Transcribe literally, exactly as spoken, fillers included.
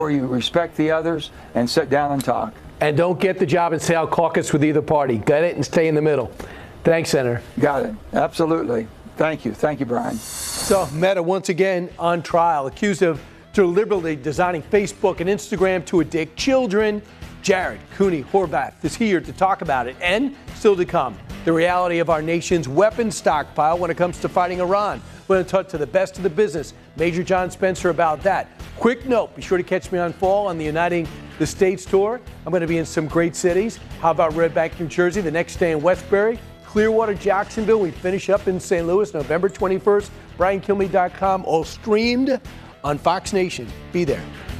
you respect the others and sit down and talk. And don't get the job and say I'll caucus with either party. Get it and stay in the middle. Thanks, Senator. Got it. Absolutely. Thank you. Thank you, Brian. So Meta once again on trial, accused of deliberately designing Facebook and Instagram to addict children. Jared Cooney Horvath is here to talk about it, and still to come, the reality of our nation's weapons stockpile when it comes to fighting Iran. We're going to talk to the best of the business, Major John Spencer, about that. Quick note, be sure to catch me on Fall on the Uniting the States tour. I'm going to be in some great cities. How about Red Bank, New Jersey, the next day in Westbury, Clearwater, Jacksonville. We finish up in Saint Louis, November twenty-first. Brian Kilmeade dot com, all streamed on Fox Nation. Be there.